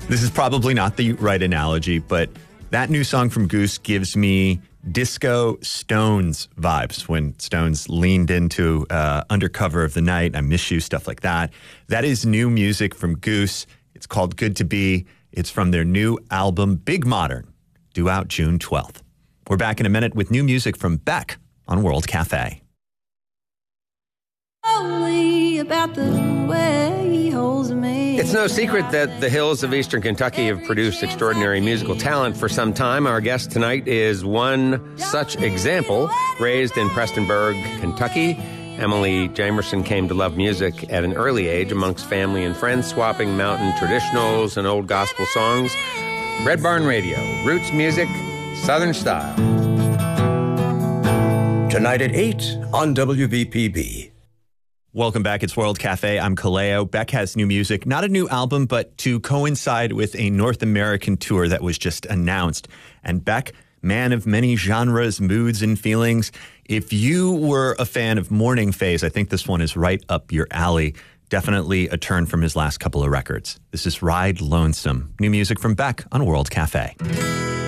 This is probably not the right analogy, but that new song from Goose gives me disco Stones vibes when Stones leaned into Undercover of the Night, I Miss You, stuff like that. That is new music from Goose. It's called Good to Be. It's from their new album, Big Modern, due out June 12th. We're back in a minute with new music from Beck on World Cafe. About the way he holds me. It's no secret that the hills of eastern Kentucky have produced extraordinary musical talent for some time. Our guest tonight is one such example. Raised in Prestonburg, Kentucky, Emily Jamerson came to love music at an early age amongst family and friends, swapping mountain traditionals and old gospel songs. Red Barn Radio, roots music, Southern style. Tonight at 8 on WBPB. Welcome back. It's World Cafe. I'm Kaleo. Beck has new music, not a new album, but to coincide with a North American tour that was just announced. And Beck, man of many genres, moods, and feelings. If you were a fan of Morning Phase, I think this one is right up your alley. Definitely a turn from his last couple of records. This is Ride Lonesome. New music from Beck on World Cafe.